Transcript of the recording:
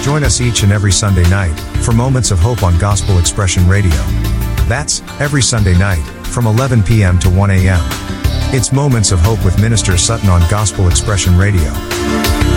Join us each and every Sunday night for Moments of Hope on Gospel Expression Radio. That's every Sunday night from 11 p.m. to 1 a.m. It's Moments of Hope with Minister Sutton on Gospel Expression Radio.